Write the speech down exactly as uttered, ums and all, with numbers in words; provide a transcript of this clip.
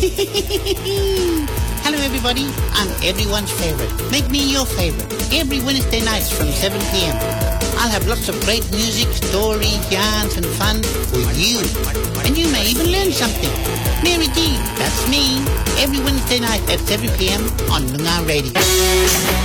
Hello everybody, I'm everyone's favorite. Make me your favorite. Every Wednesday nights from seven p.m. I'll have lots of great music, stories, yarns and fun for you. And you may even learn something. Mary D, that's me. Every Wednesday night at seven p.m. on Noongar Radio.